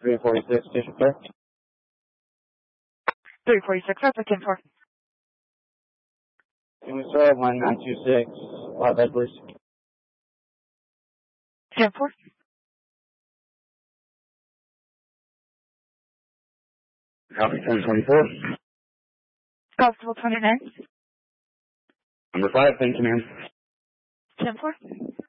346, station clear. 346, that's a 10-4. Can we start 1926, flatbed, please? 10-4. Copy 1024. Constable 29. Number 5, thank you, ma'am. 10-4.